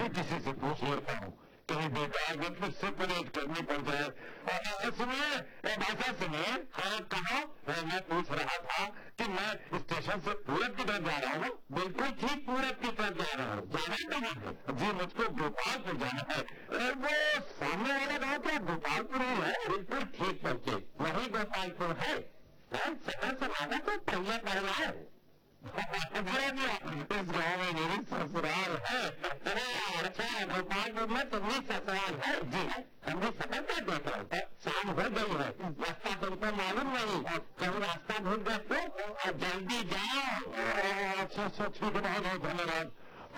किसी से पूछ लेता हूँ, कहीं बेकार में मुझसे परहेज करनी पड़ जाए। सुनिए भाई साहब, सुनिए। हाँ कहो। मैं पूछ रहा था कि मैं स्टेशन से पूरब की तरफ जा रहा हूँ। बिल्कुल ठीक पूरब की तरफ जा रहा हूँ। जाना कहाँ है? जी मुझको गोपालपुर जाना है। वो सामने वाला गाँव क्या गोपालपुर ही है? बिल्कुल ठीक पहुंचे, वही गोपालपुर है। सदर से माना तो पहिया पड़ना है। इस गाँव में मेरी ससुराल है। अच्छा, गोपालपुर में तुम्हारी ससुराल है? जी हम भी सफर कर देते हैं। शाम हो गई है, रास्ता तुमको मालूम नहीं, कहीं रास्ता भूल गए तो जल्दी जाओ। अच्छा अच्छा ठीक है, बहुत बहुत धन्यवाद।